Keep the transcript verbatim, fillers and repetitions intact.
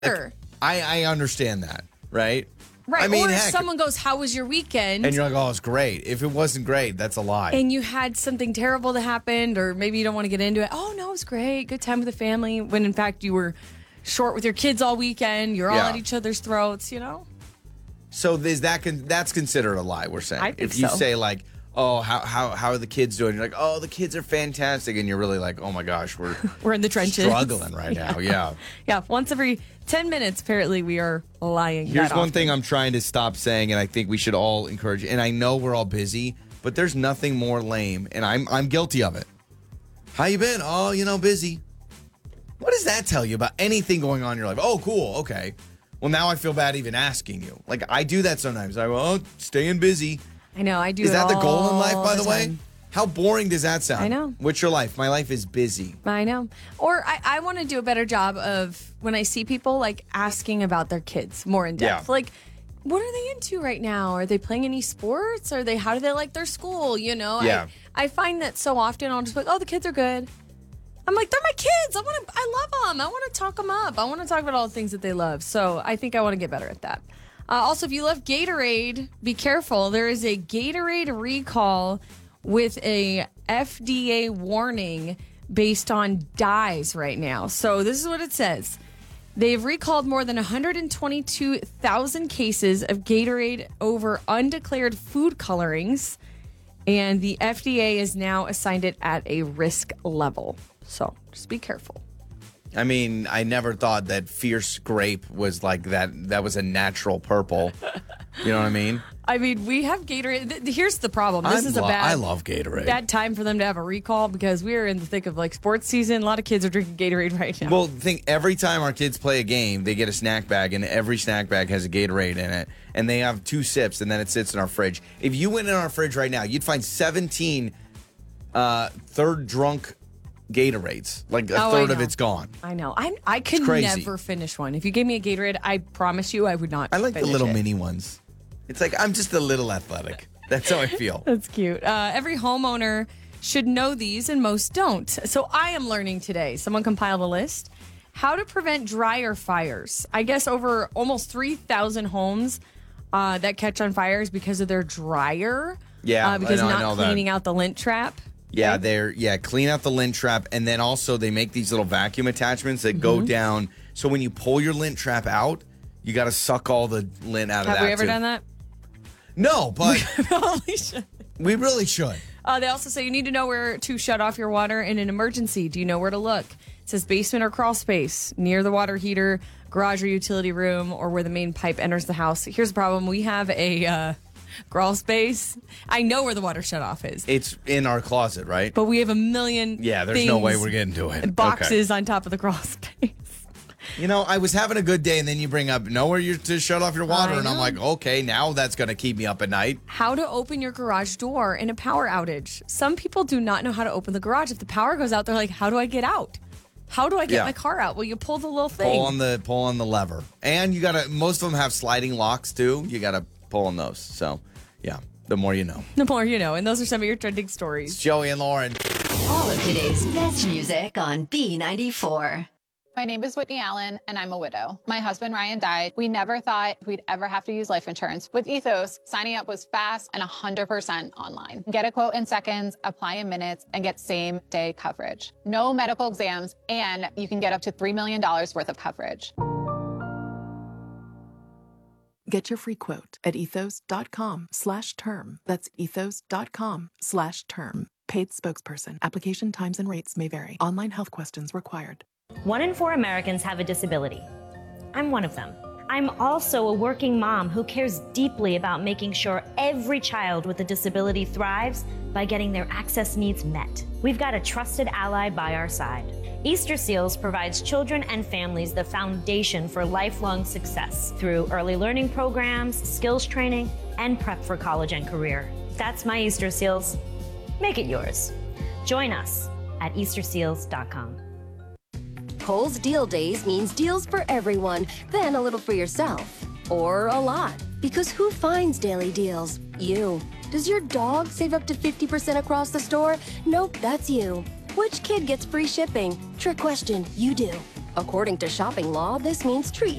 Like, I, I understand that, right? Right. I mean, or if heck, someone goes, how was your weekend? and you're like, oh, it's great. If it wasn't great, that's a lie. And you had something terrible that happened, or maybe you don't want to get into it. Oh, no, it was great. Good time with the family. When in fact you were short with your kids all weekend. You're all Yeah. at each other's throats, you know? So is that con- that's considered a lie, we're saying. I think if you so. say like, oh, how, how how are the kids doing? You're like, oh, the kids are fantastic. And you're really like, oh my gosh, we're We're in the trenches. struggling right now. Yeah. Yeah. Once every ten minutes, apparently, we are lying. Here's that one often. thing I'm trying to stop saying, and I think we should all encourage, and I know we're all busy, but there's nothing more lame, and I'm I'm guilty of it. How you been? Oh, you know, busy. What does that tell you about anything going on in your life? Oh, cool. Okay. Well, now I feel bad even asking you. Like, I do that sometimes. I go, oh, staying busy. I know. I do. Is it that the goal in all life, by the, way? time. How boring does that sound? I know. What's your life? My life is busy. I know. Or I, I want to do a better job of when I see people like asking about their kids more in depth. Yeah. Like, what are they into right now? Are they playing any sports? Are they, how do they like their school? You know, Yeah. I, I find that so often I'll just be like, oh, the kids are good. I'm like, they're my kids. I want to, I love them. I want to talk them up. I want to talk about all the things that they love. So I think I want to get better at that. Uh, also, if you love Gatorade, be careful. There is a Gatorade recall with a F D A warning based on dyes right now. So this is what it says. They've recalled more than one hundred twenty-two thousand cases of Gatorade over undeclared food colorings, and the F D A has now assigned it at a risk level. So just be careful. I mean, I never thought that Fierce Grape was like that. That was a natural purple. You know what I mean? I mean, we have Gatorade. Th- th- Here's the problem. This I is a lo- bad. I love Gatorade. Bad time for them to have a recall because we're in the thick of like sports season. A lot of kids are drinking Gatorade right now. Well, think every time our kids play a game, they get a snack bag, and every snack bag has a Gatorade in it, and they have two sips, and then it sits in our fridge. If you went in our fridge right now, you'd find seventeen uh, third drunk Gatorades. Like a Oh, I third of know. it's gone. I know. I I could crazy. never finish one. If you gave me a Gatorade, I promise you I would not. I like the finish little it. mini ones. It's like I'm just a little athletic. That's how I feel. That's cute. Uh, every homeowner should know these, and most don't. So I am learning today. Someone compiled a list. How to prevent dryer fires. I guess over almost three thousand homes uh, that catch on fires because of their dryer. Yeah, uh, because I know- I not know that. cleaning out the lint trap. Yeah, they're yeah, clean out the lint trap, and then also they make these little vacuum attachments that Mm-hmm. go down. So when you pull your lint trap out, you got to suck all the lint out of Have that. we ever too. done that? No, but Probably should. we really should. Uh, they also say you need to know where to shut off your water in an emergency. Do you know where to look? It says basement or crawl space, near the water heater, garage or utility room, or where the main pipe enters the house. Here's the problem. We have a uh, crawl space. I know where the water shut off is, It's in our closet, right? but we have a million Yeah, there's no way things, we're getting to it. boxes on top of the crawl space. You know, I was having a good day, and then you bring up nowhere you to shut off your water, I and I'm know. like, okay, now that's going to keep me up at night. How to open your garage door in a power outage. Some people do not know how to open the garage. If the power goes out, they're like, how do I get out? How do I get Yeah. my car out? Well, you pull the little thing. Pull on the pull on the lever, and you got to. Most of them have sliding locks too. You got to pull on those. So, yeah, the more you know. The more you know. And those are some of your trending stories. Joey and Lauren. All of today's best music on B ninety-four. My name is Whitney Allen, and I'm a widow. My husband, Ryan, died. We never thought we'd ever have to use life insurance. With Ethos, signing up was fast and one hundred percent online. Get a quote in seconds, apply in minutes, and get same-day coverage. No medical exams, and you can get up to three million dollars worth of coverage. Get your free quote at ethos.com slash term. That's ethos.com slash term. Paid spokesperson. Application times and rates may vary. Online health questions required. One in four Americans have a disability. I'm one of them. I'm also a working mom who cares deeply about making sure every child with a disability thrives by getting their access needs met. We've got a trusted ally by our side. Easter Seals provides children and families the foundation for lifelong success through early learning programs, skills training, and prep for college and career. That's my Easter Seals. Make it yours. Join us at easter seals dot com. Kohl's Deal Days means deals for everyone, then a little for yourself. Or a lot. Because who finds daily deals? You. Does your dog save up to fifty percent across the store? Nope, that's you. Which kid gets free shipping? Trick question, you do. According to shopping law, this means treat